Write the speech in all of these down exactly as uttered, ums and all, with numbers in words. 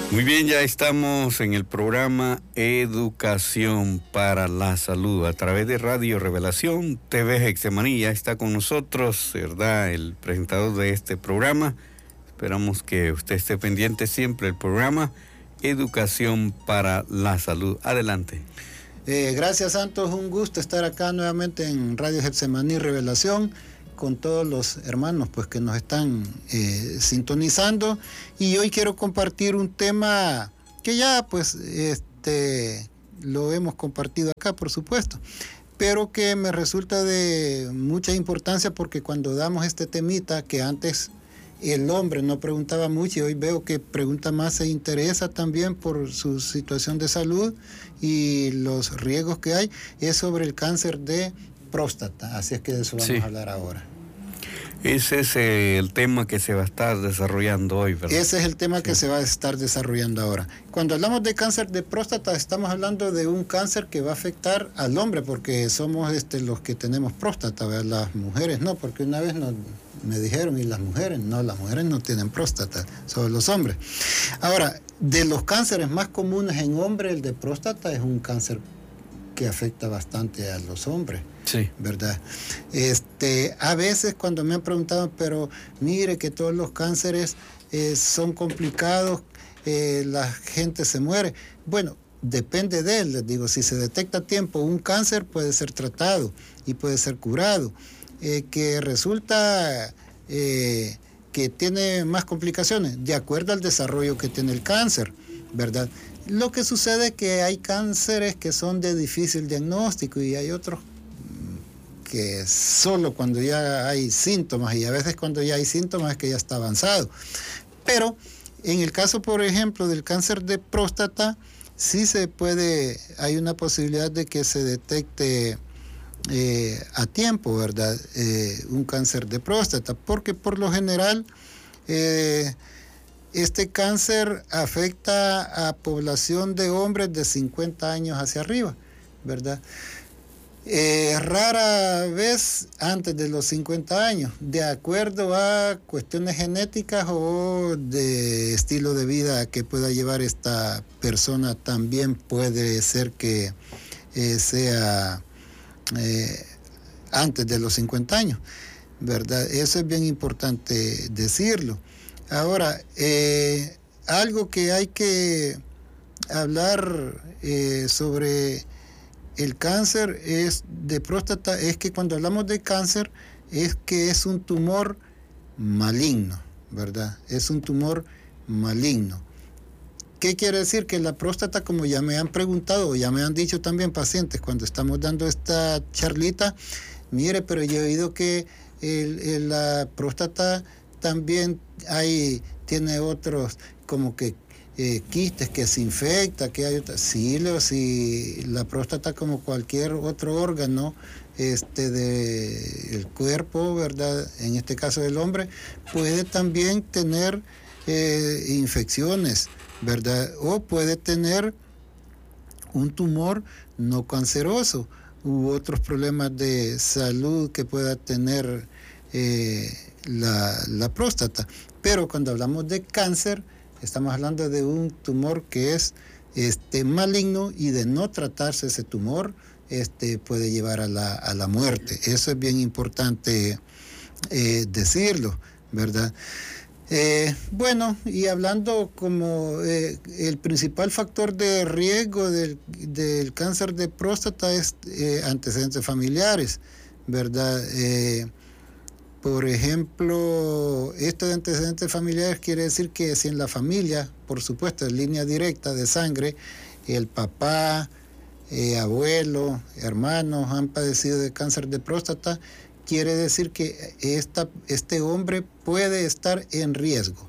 Muy bien, ya estamos en el programa Educación para la Salud a través de Radio Revelación, T V Getsemaní. Ya está con nosotros, ¿verdad?, el presentador de este programa. Esperamos que usted esté pendiente siempre del programa Educación para la Salud. Adelante. Eh, gracias, Santos. Un gusto estar acá nuevamente en Radio Getsemaní Revelación con todos los hermanos pues que nos están eh, sintonizando, y hoy quiero compartir un tema que ya pues este lo hemos compartido acá, por supuesto, pero que me resulta de mucha importancia, porque cuando damos este temita que antes el hombre no preguntaba mucho y hoy veo que pregunta más, se interesa también por su situación de salud y los riesgos que hay, es sobre el cáncer de próstata. Así es que de eso vamos sí. a hablar ahora. Ese es el tema que se va a estar desarrollando hoy, ¿verdad? Ese es el tema sí. que se va a estar desarrollando ahora. Cuando hablamos de cáncer de próstata, estamos hablando de un cáncer que va a afectar al hombre, porque somos este, los que tenemos próstata, ¿verdad? Las mujeres no, porque una vez nos, me dijeron, y las mujeres, no, las mujeres no tienen próstata, solo los hombres. Ahora, de los cánceres más comunes en hombres, el de próstata es un cáncer que afecta bastante a los hombres. Sí. ¿Verdad? Este, a veces cuando me han preguntado, pero mire que todos los cánceres eh, son complicados, eh, la gente se muere. Bueno, depende de él, les digo, si se detecta a tiempo un cáncer puede ser tratado y puede ser curado. Eh, que resulta eh, que tiene más complicaciones, de acuerdo al desarrollo que tiene el cáncer, ¿verdad? Lo que sucede es que hay cánceres que son de difícil diagnóstico y hay otros que solo cuando ya hay síntomas, y a veces cuando ya hay síntomas es que ya está avanzado. Pero en el caso, por ejemplo, del cáncer de próstata, sí se puede, hay una posibilidad de que se detecte eh, a tiempo, ¿verdad? Eh, un cáncer de próstata, porque por lo general eh, este cáncer afecta a población de hombres de cincuenta años hacia arriba, ¿verdad? Eh, rara vez antes de los cincuenta años, de acuerdo a cuestiones genéticas o de estilo de vida que pueda llevar esta persona. También puede ser que eh, sea eh, antes de los cincuenta años, ¿verdad? Eso es bien importante decirlo. Ahora, eh, algo que hay que hablar eh, sobre el cáncer es de próstata es que cuando hablamos de cáncer es que es un tumor maligno, ¿verdad? Es un tumor maligno. ¿Qué quiere decir? Que la próstata, como ya me han preguntado o ya me han dicho también pacientes cuando estamos dando esta charlita, mire, pero yo he oído que el, el, la próstata también hay, tiene otros como que Eh, quistes, que se infecta, que hay otra. Sí, lo, si la próstata, como cualquier otro órgano este del cuerpo, ¿verdad? En este caso del hombre, puede también tener eh, infecciones, ¿verdad? O puede tener un tumor no canceroso u otros problemas de salud que pueda tener eh, la, la próstata. Pero cuando hablamos de cáncer, estamos hablando de un tumor que es este, maligno, y de no tratarse ese tumor este, puede llevar a la, a la muerte. Eso es bien importante eh, decirlo, ¿verdad? Eh, bueno, y hablando como eh, el principal factor de riesgo del, del cáncer de próstata es eh, antecedentes familiares, ¿verdad? Eh, Por ejemplo, esto de antecedentes familiares quiere decir que si en la familia, por supuesto, en línea directa de sangre, el papá, eh, abuelo, hermanos han padecido de cáncer de próstata, quiere decir que esta, este hombre puede estar en riesgo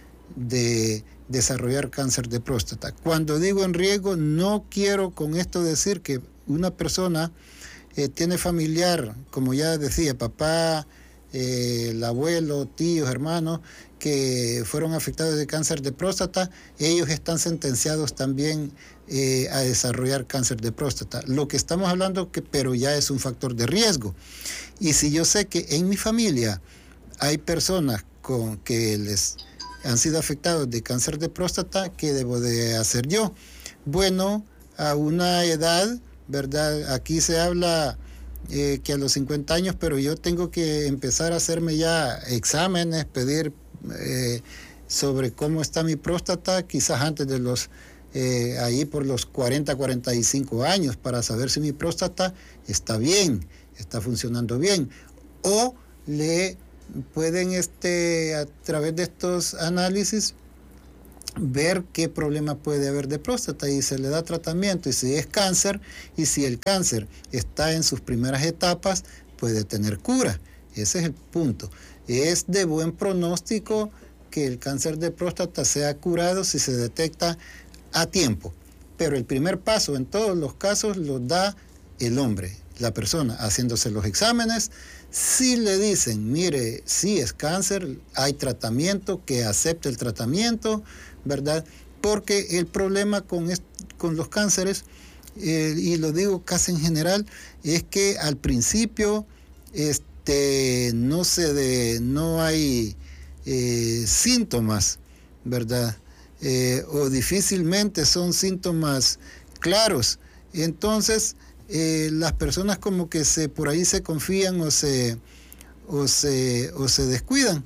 de desarrollar cáncer de próstata. Cuando digo en riesgo, no quiero con esto decir que una persona eh, tiene familiar, como ya decía, papá, Eh, el abuelo, tíos, hermanos que fueron afectados de cáncer de próstata, ellos están sentenciados también eh, a desarrollar cáncer de próstata. Lo que estamos hablando, que pero ya es un factor de riesgo. Y si yo sé que en mi familia hay personas con que les han sido afectados de cáncer de próstata, ¿qué debo de hacer yo? Bueno, a una edad, ¿verdad? Aquí se habla eh, que a los cincuenta años, pero yo tengo que empezar a hacerme ya exámenes, pedir eh, sobre cómo está mi próstata, quizás antes de los, eh, ahí por los cuarenta, cuarenta y cinco años, para saber si mi próstata está bien, está funcionando bien. O le pueden, este, a través de estos análisis, ver qué problema puede haber de próstata y se le da tratamiento, y si es cáncer, y si el cáncer está en sus primeras etapas, puede tener cura. Ese es el punto. Es de buen pronóstico que el cáncer de próstata sea curado si se detecta a tiempo, pero el primer paso en todos los casos lo da el hombre, la persona, haciéndose los exámenes. Si le dicen, mire, sí es cáncer, hay tratamiento, que acepte el tratamiento, ¿verdad? Porque el problema con, est- con los cánceres, eh, y lo digo casi en general, es que al principio este, no, se de, no hay eh, síntomas, ¿verdad? Eh, o difícilmente son síntomas claros. Entonces, eh, las personas como que se por ahí se confían o se, o se, o se descuidan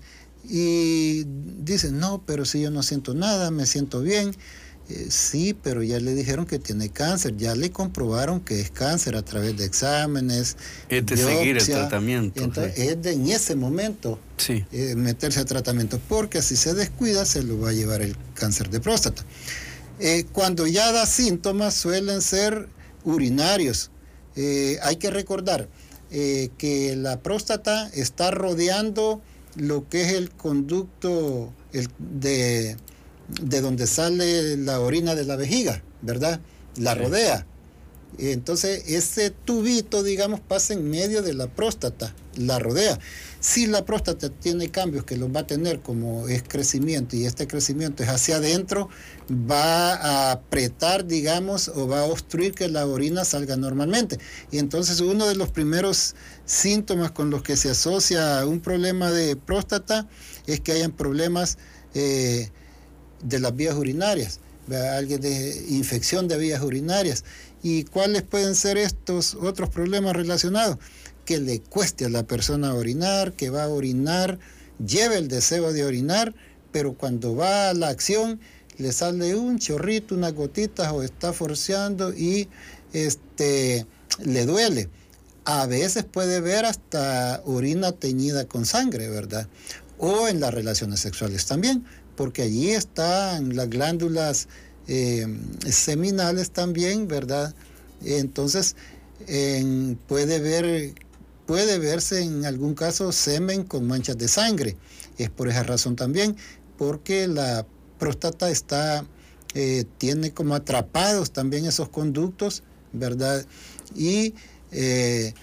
y dicen, no, pero si yo no siento nada, me siento bien. Eh, sí, pero ya le dijeron que tiene cáncer, ya le comprobaron que es cáncer a través de exámenes. Es de biopsia, seguir el tratamiento. Entonces, sí. es de en ese momento sí. eh, meterse a tratamiento, porque si se descuida se lo va a llevar el cáncer de próstata. Eh, cuando ya da síntomas suelen ser urinarios. Eh, hay que recordar eh, que la próstata está rodeando lo que es el conducto el de, de donde sale la orina de la vejiga, ¿verdad? La sí. rodea. Entonces ese tubito, digamos, pasa en medio de la próstata, la rodea. Si la próstata tiene cambios que los va a tener, como es crecimiento, y este crecimiento es hacia adentro, va a apretar, digamos, o va a obstruir que la orina salga normalmente. Y entonces uno de los primeros síntomas con los que se asocia un problema de próstata es que hayan problemas eh, de las vías urinarias, alguien de infección de vías urinarias. ¿Y cuáles pueden ser estos otros problemas relacionados? Que le cueste a la persona orinar, que va a orinar, lleve el deseo de orinar, pero cuando va a la acción le sale un chorrito, unas gotitas, o está forceando y este, le duele. A veces puede ver hasta orina teñida con sangre, ¿verdad? O en las relaciones sexuales también, porque allí están las glándulas eh, seminales también, ¿verdad? Entonces en, puede ver, puede verse en algún caso semen con manchas de sangre. Es por esa razón también, porque la próstata está, eh, tiene como atrapados también esos conductos, ¿verdad? Y eh,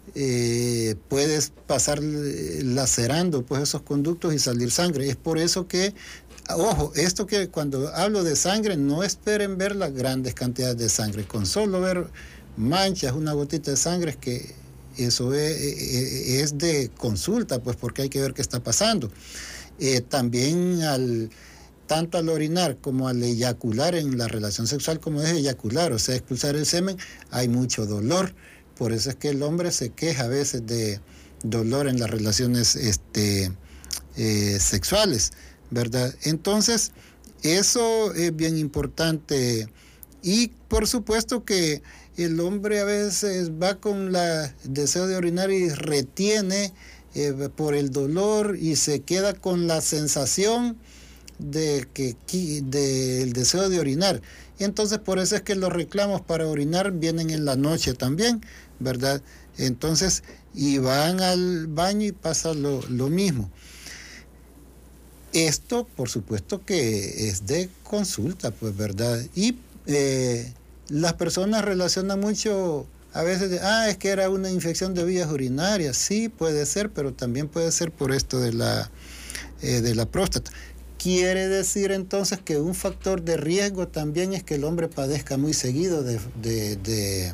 eh, puedes pasar lacerando pues esos conductos y salir sangre. Es por eso que, ojo, esto que cuando hablo de sangre, no esperen ver las grandes cantidades de sangre. Con solo ver manchas, una gotita de sangre, es que eso es, es de consulta, pues, porque hay que ver qué está pasando. Eh, también al, tanto al orinar como al eyacular en la relación sexual, como es eyacular, o sea, expulsar el semen, hay mucho dolor. Por eso es que el hombre se queja a veces de dolor en las relaciones este, eh, sexuales, ¿verdad? Entonces, eso es bien importante. Y por supuesto que el hombre a veces va con la, el deseo de orinar y retiene eh, por el dolor y se queda con la sensación de que del deseo de orinar. Y entonces por eso es que los reclamos para orinar vienen en la noche también, ¿verdad? Entonces, y van al baño y pasa lo, lo mismo. Esto, por supuesto que es de consulta, pues, ¿verdad? Y eh, las personas relacionan mucho, a veces, de, ah, es que era una infección de vías urinarias. Sí, puede ser, pero también puede ser por esto de la, eh, de la próstata. Quiere decir entonces que un factor de riesgo también es que el hombre padezca muy seguido de, de, de,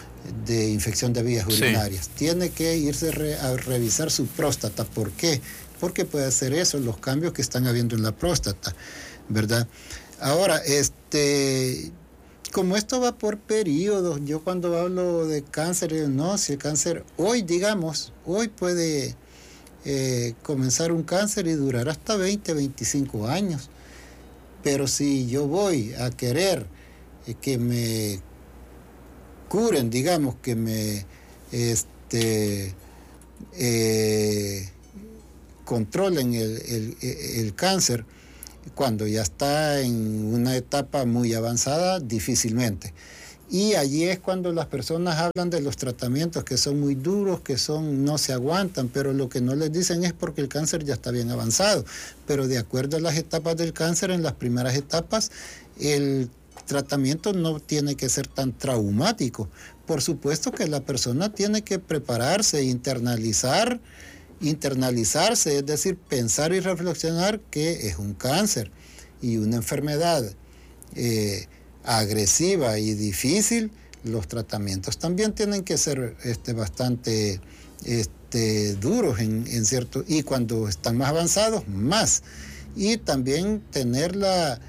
de infección de vías urinarias. Sí. Tiene que irse re, a revisar su próstata. ¿Por qué? porque puede ser eso, los cambios que están habiendo en la próstata, ¿verdad? Ahora, este, como esto va por periodos, yo cuando hablo de cáncer, digo, no, si el cáncer, hoy digamos, hoy puede eh, comenzar un cáncer y durar hasta veinte, veinticinco años, pero si yo voy a querer eh, que me curen, digamos, que me este, eh, controlen el, el, el cáncer, cuando ya está en una etapa muy avanzada, difícilmente. Y allí es cuando las personas hablan de los tratamientos que son muy duros, que son no se aguantan, pero lo que no les dicen es porque el cáncer ya está bien avanzado. Pero de acuerdo a las etapas del cáncer, en las primeras etapas, el tratamiento no tiene que ser tan traumático. Por supuesto que la persona tiene que prepararse, internalizar, internalizarse, es decir, pensar y reflexionar que es un cáncer y una enfermedad eh, agresiva y difícil. Los tratamientos también tienen que ser este, bastante este, duros en, en cierto, y cuando están más avanzados, más. Y también tener la,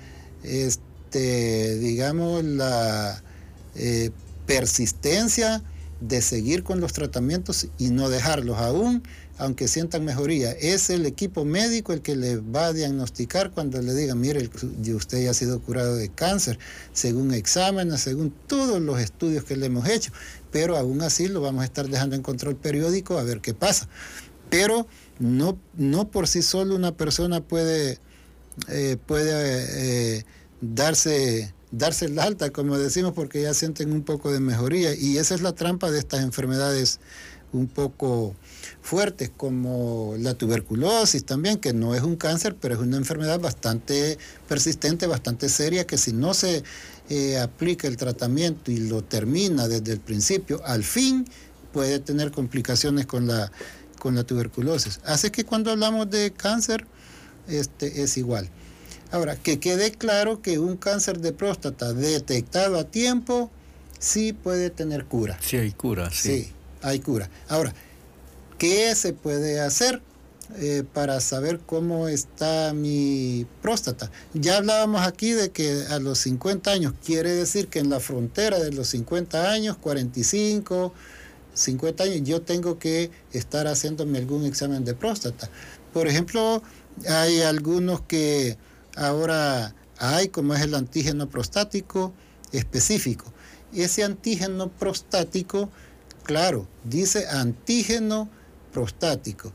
este, digamos, la eh, persistencia de seguir con los tratamientos y no dejarlos aún, aunque sientan mejoría. Es el equipo médico el que le va a diagnosticar cuando le digan, mire, usted ya ha sido curado de cáncer, según exámenes, según todos los estudios que le hemos hecho, pero aún así lo vamos a estar dejando en control periódico a ver qué pasa. Pero no, no por sí solo una persona puede, eh, puede eh, darse... darse el alta, como decimos, porque ya sienten un poco de mejoría, y esa es la trampa de estas enfermedades un poco fuertes, como la tuberculosis también, que no es un cáncer, pero es una enfermedad bastante persistente, bastante seria, que si no se eh, aplica el tratamiento y lo termina desde el principio al fin, puede tener complicaciones con la, con la tuberculosis. Así que cuando hablamos de cáncer, este, es igual. Ahora, que quede claro que un cáncer de próstata detectado a tiempo sí puede tener cura. Sí hay cura, sí. Sí, hay cura. Ahora, ¿qué se puede hacer eh, para saber cómo está mi próstata? Ya hablábamos aquí de que a los cincuenta años, quiere decir que en la frontera de los cincuenta años, cuarenta y cinco, cincuenta años, yo tengo que estar haciéndome algún examen de próstata. Por ejemplo, hay algunos que ahora hay, como es el antígeno prostático específico. Ese antígeno prostático, claro, dice antígeno prostático.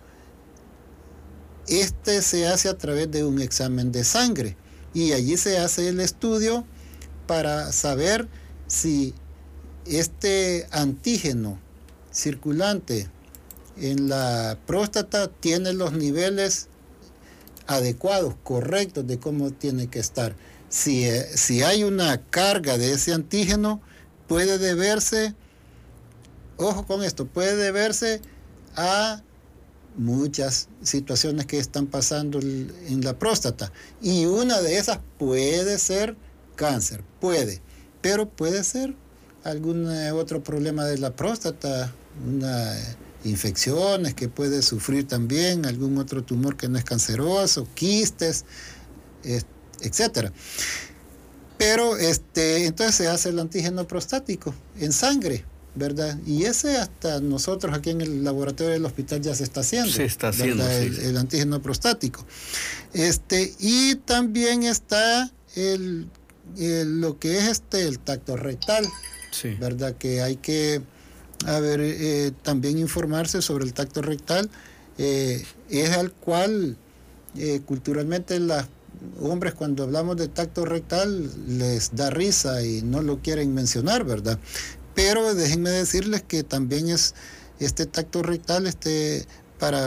Este se hace a través de un examen de sangre y allí se hace el estudio para saber si este antígeno circulante en la próstata tiene los niveles adecuados, correctos de cómo tiene que estar. Si, si hay una carga de ese antígeno, puede deberse, ojo con esto, puede deberse a muchas situaciones que están pasando en la próstata. Y una de esas puede ser cáncer, puede, pero puede ser algún otro problema de la próstata, una infecciones que puede sufrir también, algún otro tumor que no es canceroso, quistes, etcétera. Pero este, entonces se hace el antígeno prostático en sangre, ¿verdad? Y ese hasta nosotros aquí en el laboratorio del hospital ya se está haciendo. Se está haciendo, sí. el, el antígeno prostático. Este, y también está el, el, lo que es este, el tacto rectal, sí. ¿Verdad? Que hay que a ver, eh, también informarse sobre el tacto rectal, eh, es al cual eh, culturalmente los hombres cuando hablamos de tacto rectal les da risa y no lo quieren mencionar, ¿verdad? Pero déjenme decirles que también es este tacto rectal este, para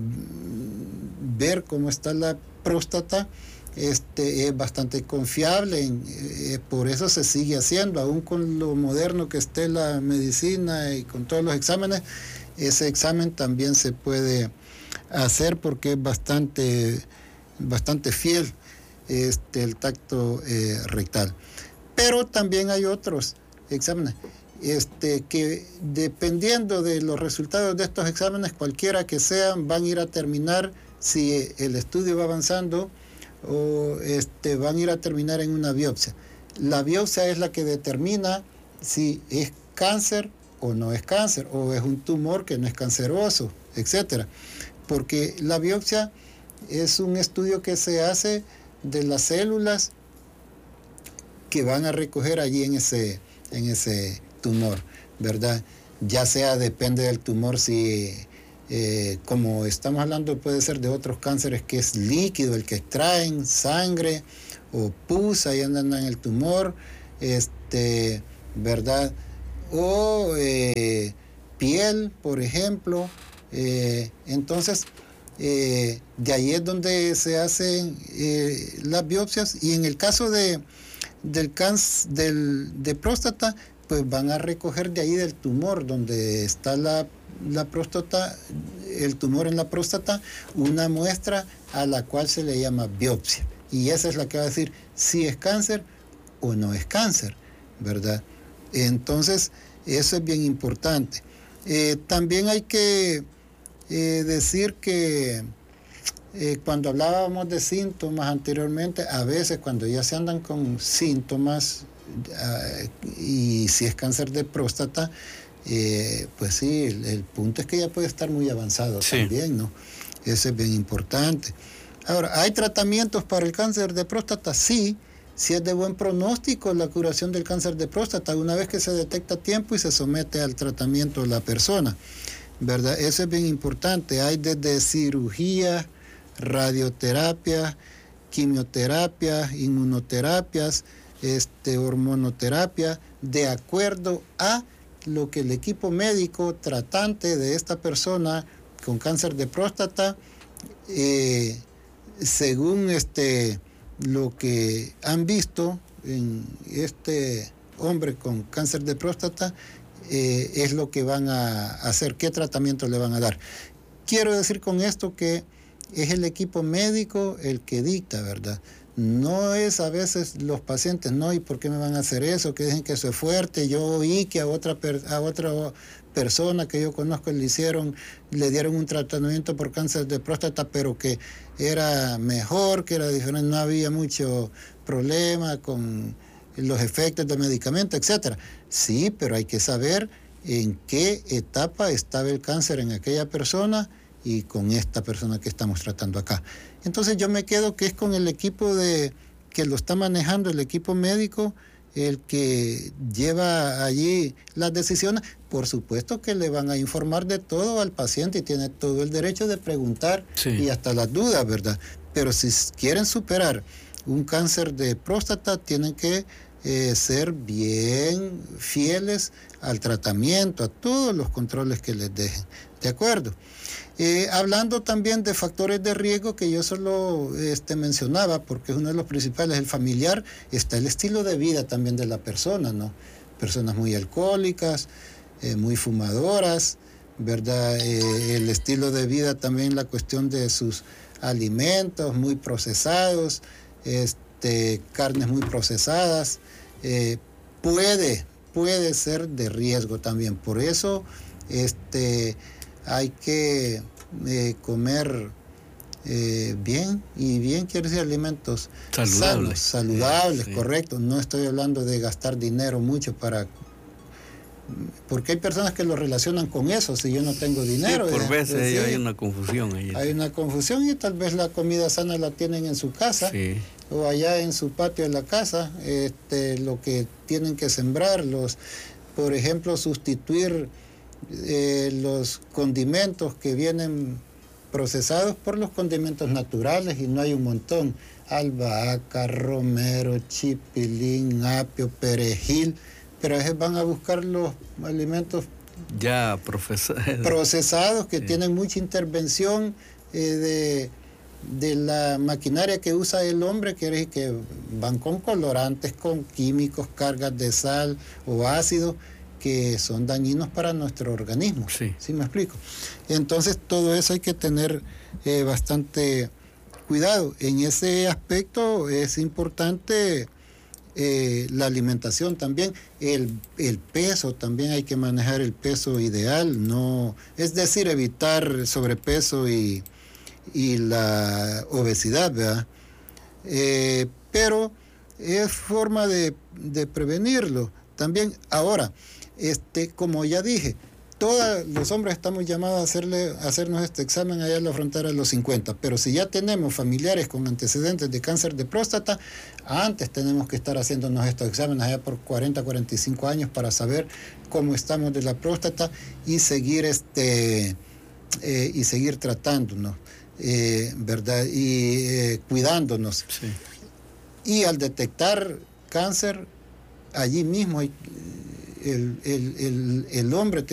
ver cómo está la próstata, Este, es bastante confiable, eh, por eso se sigue haciendo, aún con lo moderno que esté la medicina y con todos los exámenes, ese examen también se puede hacer porque es bastante, bastante fiel este, el tacto eh, rectal. Pero también hay otros exámenes este, que dependiendo de los resultados de estos exámenes, cualquiera que sean, van a ir a terminar si el estudio va avanzando o este, van a ir a terminar en una biopsia. La biopsia es la que determina si es cáncer o no es cáncer, o es un tumor que no es canceroso, etcétera. Porque la biopsia es un estudio que se hace de las células que van a recoger allí en ese, en ese tumor, ¿verdad? Ya sea, depende del tumor, si, eh, como estamos hablando, puede ser de otros cánceres que es líquido, el que extraen, sangre o pus, ahí andan en el tumor, este, ¿verdad? O eh, piel, por ejemplo. Eh, entonces, eh, de ahí es donde se hacen eh, las biopsias, y en el caso de, del cáncer del, de próstata, pues van a recoger de ahí del tumor, donde está la, la próstata, el tumor en la próstata, una muestra a la cual se le llama biopsia. Y esa es la que va a decir si es cáncer o no es cáncer, ¿verdad? Entonces, eso es bien importante. Eh, también hay que eh, decir que eh, cuando hablábamos de síntomas anteriormente, a veces cuando ya se andan con síntomas, eh, y si es cáncer de próstata, eh, pues sí, el, el punto es que ya puede estar muy avanzado, sí, también, ¿no? Eso es bien importante. Ahora, ¿hay tratamientos para el cáncer de próstata? Sí. Si es de buen pronóstico la curación del cáncer de próstata, una vez que se detecta a tiempo y se somete al tratamiento la persona, ¿verdad? Eso es bien importante. Hay desde cirugía, radioterapia, quimioterapia, inmunoterapias, este, hormonoterapia, de acuerdo a lo que el equipo médico tratante de esta persona con cáncer de próstata, eh, según este... lo que han visto en este hombre con cáncer de próstata, eh, es lo que van a hacer, qué tratamiento le van a dar. Quiero decir con esto que es el equipo médico el que dicta, ¿verdad? No es a veces los pacientes, no, ¿y por qué me van a hacer eso? Que dicen que eso es fuerte. Yo oí que a otra, per, a otra persona que yo conozco le hicieron, le dieron un tratamiento por cáncer de próstata, pero que era mejor, que era diferente, no había mucho problema con los efectos del medicamento, etcétera. Sí, pero hay que saber en qué etapa estaba el cáncer en aquella persona y con esta persona que estamos tratando acá. Entonces yo me quedo que es con el equipo de que lo está manejando, el equipo médico, el que lleva allí las decisiones. Por supuesto que le van a informar de todo al paciente y tiene todo el derecho de preguntar, sí, y hasta las dudas, ¿verdad? Pero si quieren superar un cáncer de próstata, tienen que eh, ser bien fieles al tratamiento, a todos los controles que les dejen, ¿de acuerdo? Eh, hablando también de factores de riesgo que yo solo este, mencionaba, porque es uno de los principales, el familiar, está el estilo de vida también de la persona, ¿no? Personas muy alcohólicas, eh, muy fumadoras, ¿verdad? Eh, el estilo de vida también, la cuestión de sus alimentos muy procesados, este, carnes muy procesadas, eh, puede, puede ser de riesgo también. Por eso, este... hay que eh, comer eh, bien, y bien quiere decir alimentos saludables, sanos, saludables, sí, correcto. No estoy hablando de gastar dinero mucho para... porque hay personas que lo relacionan con eso, si yo no tengo dinero. Sí, por ya, veces pues, hay sí, una confusión ahí. Hay una confusión, y tal vez la comida sana la tienen en su casa, sí, o allá en su patio de la casa, este, lo que tienen que sembrar, los, por ejemplo, sustituir Eh, los condimentos que vienen procesados por los condimentos naturales, y no hay un montón: albahaca, romero, chipilín, apio, perejil, pero a veces van a buscar los alimentos ya procesados, procesados que, sí, tienen mucha intervención eh, de, de la maquinaria que usa el hombre, que, que van con colorantes, con químicos, cargas de sal o ácido, que son dañinos para nuestro organismo. Sí. ¿Sí me explico? Entonces, todo eso hay que tener eh, bastante cuidado. En ese aspecto es importante eh, la alimentación también, el, el peso también, hay que manejar el peso ideal, no, es decir, evitar sobrepeso y, y la obesidad, ¿verdad? Eh, pero es forma de, de prevenirlo. También ahora, este, como ya dije, todos los hombres estamos llamados a, hacerle, a hacernos este examen allá en la frontera de los cincuenta, pero si ya tenemos familiares con antecedentes de cáncer de próstata, antes tenemos que estar haciéndonos estos exámenes allá por cuarenta, cuarenta y cinco años para saber cómo estamos de la próstata y seguir, este, eh, y seguir tratándonos, eh, ¿verdad? Y eh, cuidándonos. Sí. Y al detectar cáncer, allí mismo hay, el, el, el, el hombre